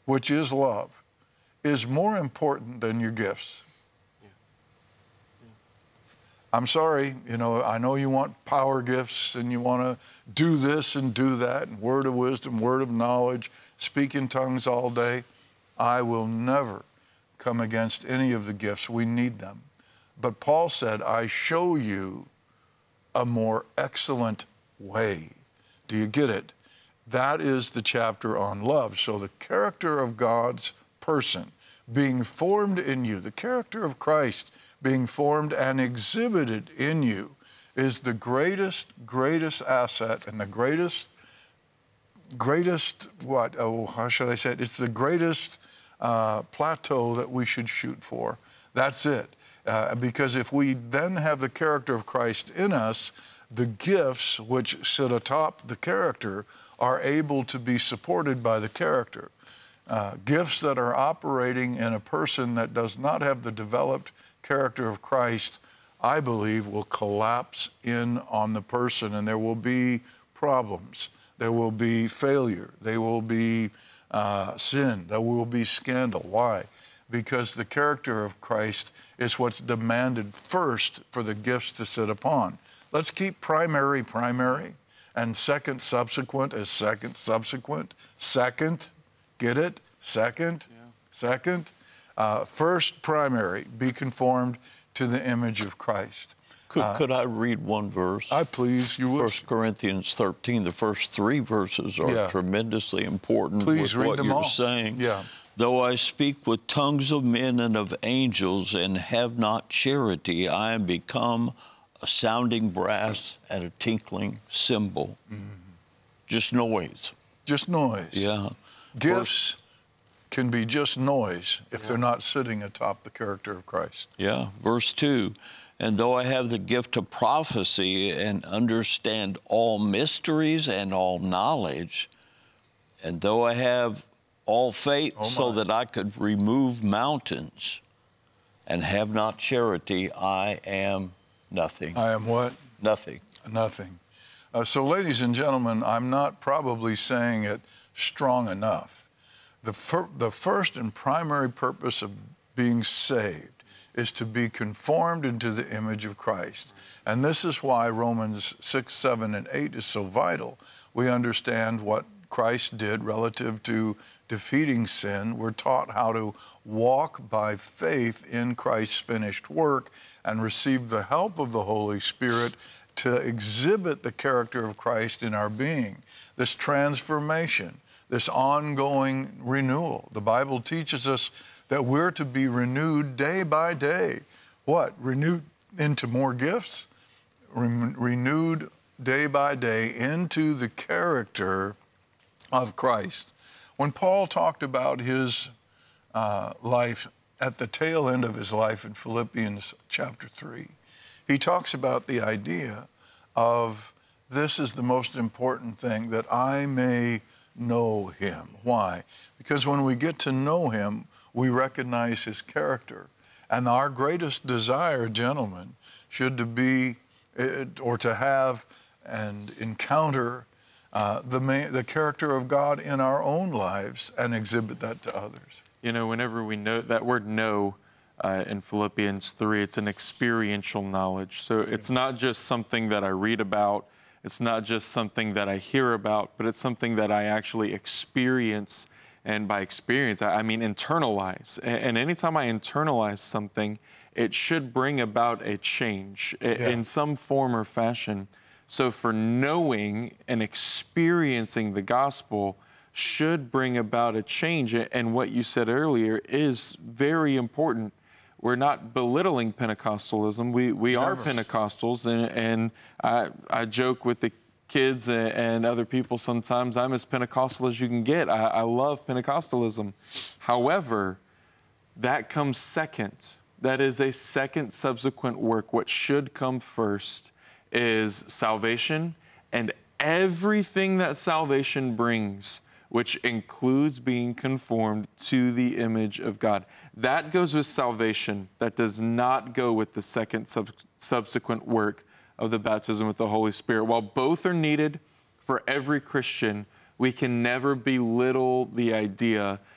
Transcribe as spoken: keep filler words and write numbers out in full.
which is love, is more important than your gifts. I'm sorry, you know, I know you want power gifts and you want to do this and do that, and word of wisdom, word of knowledge, speak in tongues all day. I will never come against any of the gifts. We need them. But Paul said, I show you a more excellent way. Do you get it? That is the chapter on love. So the character of God's person being formed in you, the character of Christ being formed and exhibited in you, is the greatest, greatest asset and the greatest, greatest, what, oh, how should I say it? It's the greatest uh, plateau that we should shoot for. That's it. Uh, because if we then have the character of Christ in us, the gifts which sit atop the character are able to be supported by the character. Uh, gifts that are operating in a person that does not have the developed character of Christ, I believe, will collapse in on the person, and there will be problems. There will be failure. There will be uh, sin. There will be scandal. Why? Because the character of Christ is what's demanded first for the gifts to sit upon. Let's keep primary primary, and second subsequent as second subsequent. Second, get it? Second, yeah. Second. Uh, first primary, be conformed to the image of Christ. Could, uh, could I read one verse? I please, you would. First Corinthians thirteen, the first three verses are yeah. tremendously important please with read what them you're all. saying. Yeah. Though I speak with tongues of men and of angels and have not charity, I am become a sounding brass and a tinkling cymbal. Mm-hmm. Just noise. Just noise. Yeah. Gifts can be just noise if yeah. they're not sitting atop the character of Christ. Yeah. Verse two, and though I have the gift of prophecy and understand all mysteries and all knowledge, and though I have all faith oh so that I could remove mountains and have not charity, I am nothing. I am what? Nothing. Nothing. Uh, so, ladies and gentlemen, I'm not probably saying it strong enough. The, fir- the first and primary purpose of being saved is to be conformed into the image of Christ. And this is why Romans six, seven, and eight is so vital. We understand what Christ did relative to defeating sin. We're taught how to walk by faith in Christ's finished work and receive the help of the Holy Spirit to exhibit the character of Christ in our being. This transformation, this ongoing renewal. The Bible teaches us that we're to be renewed day by day. What? Renewed into more gifts? Re- renewed day by day into the character of Christ. When Paul talked about his uh, life at the tail end of his life in Philippians chapter three, he talks about the idea of this is the most important thing, that I may know him. Why? Because when we get to know him, we recognize his character. And our greatest desire, gentlemen, should to be or to have and encounter uh, the, main, the character of God in our own lives and exhibit that to others. You know, whenever we know that word know uh, in Philippians three, it's an experiential knowledge. So it's not just something that I read about. It's not just something that I hear about, but it's something that I actually experience. And by experience, I mean internalize. And anytime I internalize something, it should bring about a change yeah. in some form or fashion. So for knowing and experiencing the gospel should bring about a change. And what you said earlier is very important. We're not belittling Pentecostalism. We we Never. are Pentecostals, and, and I, I joke with the kids and, and other people sometimes, I'm as Pentecostal as you can get. I, I love Pentecostalism. However, that comes second. That is a second subsequent work. What should come first is salvation and everything that salvation brings, which includes being conformed to the image of God. That goes with salvation. That does not go with the second sub- subsequent work of the baptism with the Holy Spirit. While both are needed for every Christian, we can never belittle the idea